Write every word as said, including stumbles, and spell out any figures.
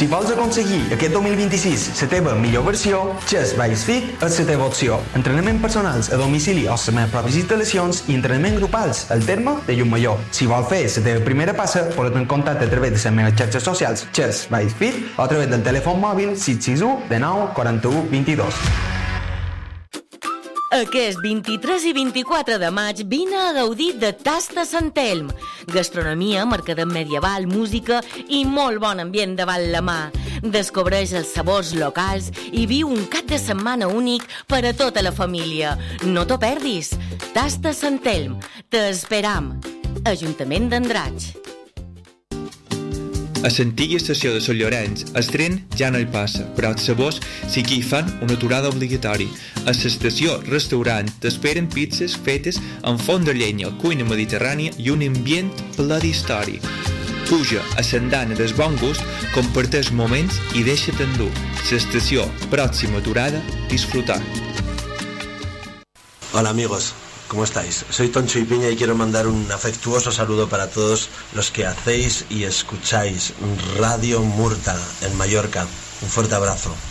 Si vols aconseguir aquest dos mil vint-i-sis la teva millor versió, Chess Base Fit és la teva opció. Entrenament personals a domicili o les meves pròpies instal·lacions i entrenament grupals al terme de Llumallor. Si vols fer la teva primera passa, pots en contacte a través de les meves xarxes socials Chess Base Fit o a través del telèfon mòbil sis sis u dinou quaranta-u vint-i-dos. Aquest vint-i-tres i vint-i-quatre de maig vine a gaudir de Tasta Sant Elm. Gastronomia, mercadet medieval, música i molt bon ambient davant la mà. Descobreix els sabors locals i viu un cap de setmana únic per a tota la família. No t'ho perdis. Tasta Sant Elm. T'esperam. Ajuntament d'Andratx. A l'antiga estació de Sant Llorenç, el tren ja no hi passa, però els sabors sí que hi fan una aturada obligatori. A l'estació restaurant t'esperen pizzas fetes amb forn de llenya, cuina mediterrània i un ambient ple d'història. Puja a l'andana del bon gust, comparteix moments i deixa't endur. L'estació, pròxima aturada, disfrutar. Hola amigos, ¿cómo estáis? Soy Toncho y Piña y quiero mandar un afectuoso saludo para todos los que hacéis y escucháis Radio Murta en Mallorca. Un fuerte abrazo.